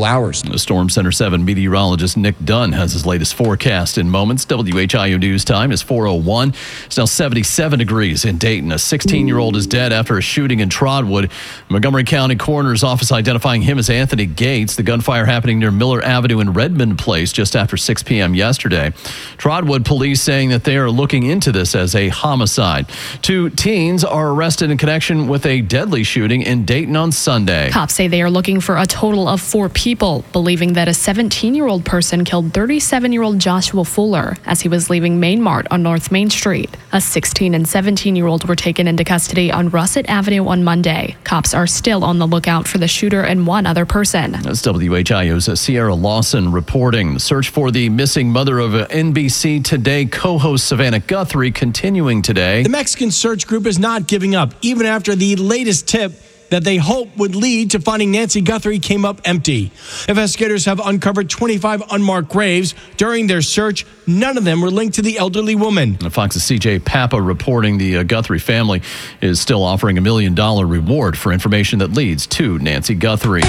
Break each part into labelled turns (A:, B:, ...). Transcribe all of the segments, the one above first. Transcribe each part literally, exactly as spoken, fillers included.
A: couple hours.
B: The Storm Center seven meteorologist Nick Dunn has his latest forecast in moments. W H I O News time is four oh one. It's now seventy-seven degrees in Dayton. A sixteen-year-old is dead after a shooting in Trotwood. Montgomery County Coroner's Office identifying him as Anthony Gates. The gunfire happening near Miller Avenue in Redmond Place just after six p.m. yesterday. Trotwood police saying that they are looking into this as a homicide. Two teens are arrested in connection with a deadly shooting in Dayton on Sunday.
C: Cops say they are looking for a total of four people, believing that a seventeen-year-old person killed thirty-seven-year-old Joshua Fuller as he was leaving Main Mart on North Main Street. A sixteen and seventeen-year-old were taken into custody on Russet Avenue on Monday. Cops are still on the lookout for the shooter and one other person.
B: That's W H I O's Sierra Lawson reporting. The search for the missing mother of N B C Today co-host Savannah Guthrie continuing today.
A: The Mexican search group is not giving up, even after the latest tip that they hope would lead to finding Nancy Guthrie came up empty. Investigators have uncovered twenty-five unmarked graves. During their search, none of them were linked to the elderly woman.
B: Fox's C J Papa reporting the uh, Guthrie family is still offering a million dollar reward for information that leads to Nancy Guthrie.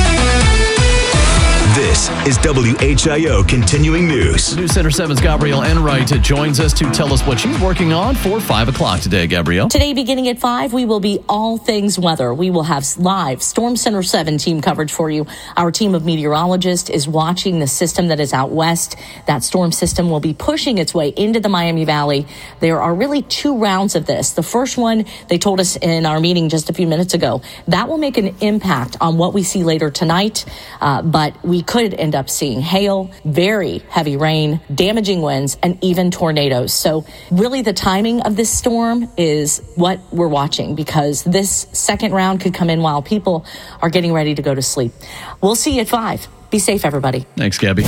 D: This is W H I O Continuing News.
B: News Center seven's Gabrielle Enright joins us to tell us what she's working on for five o'clock today, Gabrielle.
E: Today, beginning at five, we will be all things weather. We will have live Storm Center seven team coverage for you. Our team of meteorologists is watching the system that is out west. That storm system will be pushing its way into the Miami Valley. There are really two rounds of this. The first one, they told us in our meeting just a few minutes ago, that will make an impact on what we see later tonight, uh, but we could end up seeing hail, very heavy rain, damaging winds, and even tornadoes. So really the timing of this storm is what we're watching, because this second round could come in while people are getting ready to go to sleep. We'll see you at five. Be safe, everybody.
B: Thanks, Gabby.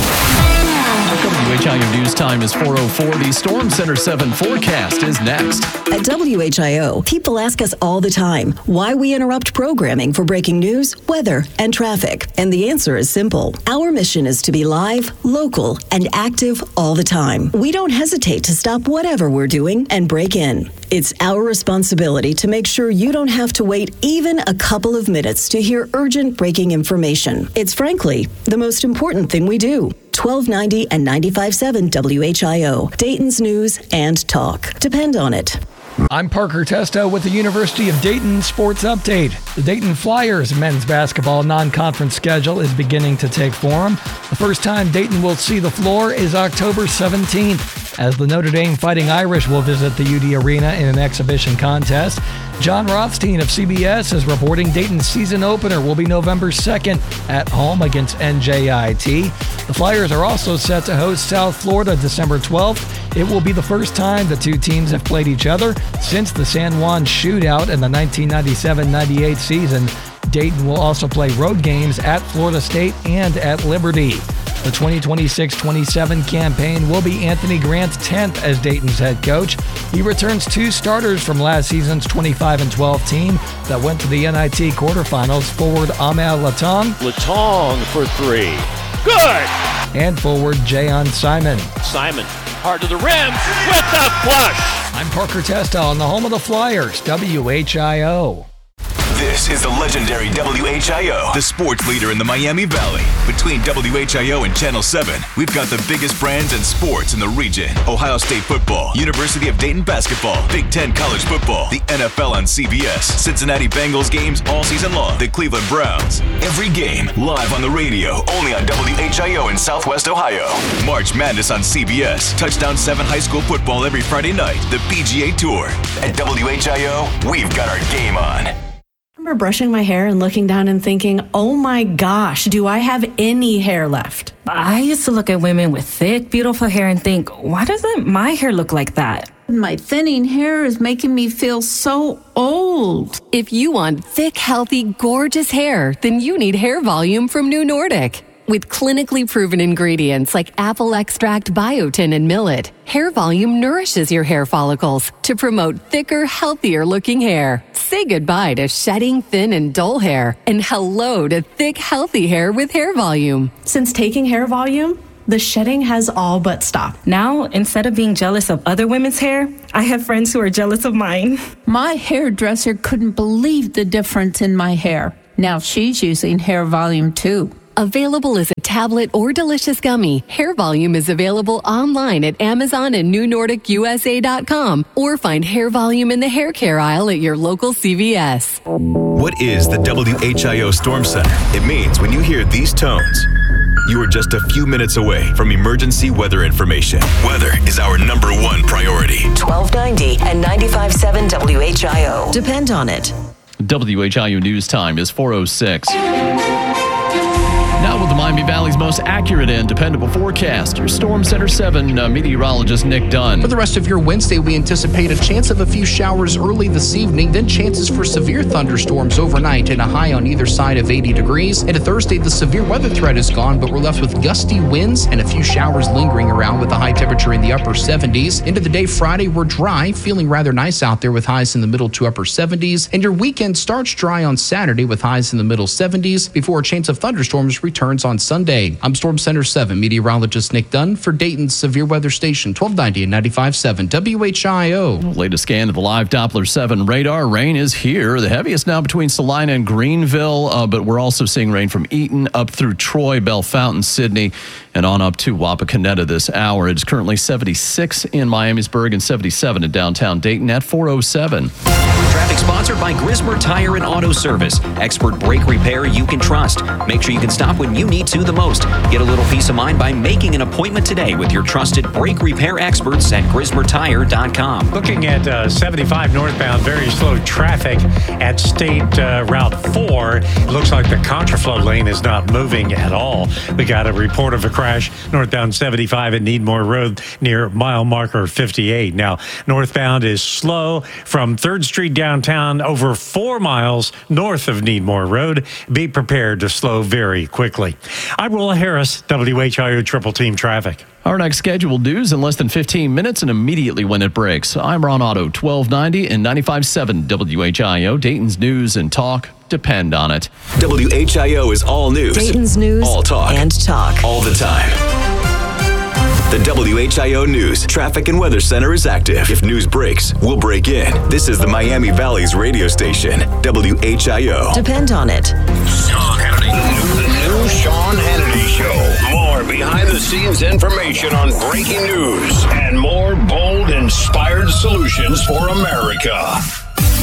B: W H I O News time is four oh four. The Storm Center seven forecast is next.
F: At W H I O, people ask us all the time why we interrupt programming for breaking news, weather, and traffic. And the answer is simple. Our mission is to be live, local, and active all the time. We don't hesitate to stop whatever we're doing and break in. It's our responsibility to make sure you don't have to wait even a couple of minutes to hear urgent breaking information. It's frankly the most important thing we do. twelve ninety and ninety-five point seven W H I O, Dayton's News and Talk. Depend on it.
G: I'm Parker Testo with the University of Dayton Sports Update. The Dayton Flyers men's basketball non-conference schedule is beginning to take form. The first time Dayton will see the floor is October seventeenth, as the Notre Dame Fighting Irish will visit the U D Arena in an exhibition contest. John Rothstein of C B S is reporting Dayton's season opener will be November second at home against N J I T. The Flyers are also set to host South Florida December twelfth. It will be the first time the two teams have played each other since the San Juan shootout in the nineteen ninety-seven ninety-eight season. Dayton will also play road games at Florida State and at Liberty. The twenty twenty-six twenty-seven campaign will be Anthony Grant's tenth as Dayton's head coach. He returns two starters from last season's twenty-five and twelve team that went to the N I T quarterfinals, forward Amal Latong.
H: Latong for three. Good!
G: And forward Jayon Simon.
H: Simon, hard to the rim with the flush.
G: I'm Parker Testo on the home of the Flyers, W H I O.
D: This is the legendary W H I O, the sports leader in the Miami Valley. Between W H I O and Channel seven, we've got the biggest brands and sports in the region. Ohio State football, University of Dayton basketball, Big Ten college football, the N F L on C B S, Cincinnati Bengals games all season long, the Cleveland Browns. Every game live on the radio, only on W H I O in Southwest Ohio. March Madness on C B S, Touchdown seven high school football every Friday night, the P G A Tour. At W H I O, we've got our game on.
I: I remember brushing my hair and looking down and thinking, oh my gosh, do I have any hair left?
J: I used to look at women with thick, beautiful hair and think, why doesn't my hair look like that?
K: My thinning hair is making me feel so old.
L: If you want thick, healthy, gorgeous hair, then you need Hair Volume from New Nordic. With clinically proven ingredients like apple extract, biotin, and millet, Hair Volume nourishes your hair follicles to promote thicker, healthier-looking hair. Say goodbye to shedding, thin, and dull hair, and hello to thick, healthy hair with Hair Volume.
I: Since taking Hair Volume, the shedding has all but stopped.
J: Now, instead of being jealous of other women's hair, I have friends who are jealous of mine.
K: My hairdresser couldn't believe the difference in my hair. Now she's using Hair Volume too.
L: Available as a tablet, or delicious gummy, Hair Volume is available online at Amazon and New Nordic U S A dot com, or find Hair Volume in the hair care aisle at your local C V S.
D: What is the W H I O Storm Center? It means when you hear these tones, you are just a few minutes away from emergency weather information. Weather is our number one priority.
M: twelve ninety and ninety-five point seven W H I O. Depend on it.
B: W H I O News Time is four oh six. Now with the Miami Valley's most accurate and dependable forecast, your Storm Center seven uh, meteorologist Nick Dunn.
N: For the rest of your Wednesday, we anticipate a chance of a few showers early this evening, then chances for severe thunderstorms overnight and a high on either side of eighty degrees. Into Thursday, the severe weather threat is gone, but we're left with gusty winds and a few showers lingering around with a high temperature in the upper seventies. Into the day Friday, we're dry, feeling rather nice out there with highs in the middle to upper seventies. And your weekend starts dry on Saturday with highs in the middle seventies before a chance of thunderstorms returns on Sunday. I'm Storm Center seven meteorologist Nick Dunn for Dayton's Severe Weather Station, twelve ninety and ninety-five point seven W H I O.
B: Latest scan of the live Doppler seven radar. Rain is here. The heaviest now between Salina and Greenville, uh, but we're also seeing rain from Eaton up through Troy, Bellefontaine, Sydney, and on up to Wapakoneta this hour. It's currently seventy-six in Miamisburg and seventy-seven in downtown Dayton at four oh seven.
O: Traffic sponsored by Grismer Tire and Auto Service. Expert brake repair you can trust. Make sure you can stop when you need to the most. Get a little peace of mind by making an appointment today with your trusted brake repair experts at Grismer Tire dot com.
P: Looking at uh, seventy-five northbound, very slow traffic at State uh, Route four. It looks like the contraflow lane is not moving at all. We got a report of a crash northbound seventy-five at Needmore Road near mile marker fifty-eight. Now, northbound is slow from third Street downtown over four miles north of Needmore Road. Be prepared to slow very quickly. I'm Will Harris, W H I O Triple Team Traffic.
B: Our next scheduled news in less than fifteen minutes and immediately when it breaks. I'm Ron Otto, twelve ninety and ninety-five point seven W H I O. Dayton's news and talk depend on it.
D: W H I O is all news.
M: Dayton's news
D: all talk.
M: and talk.
D: All the time. The W H I O News Traffic and Weather Center is active. If news breaks, we'll break in. This is the Miami Valley's radio station, W H I O.
M: Depend on it.
Q: Sean Hannity. The new Sean Hannity Show. More behind-the-scenes information on breaking news and more bold, inspired solutions for America.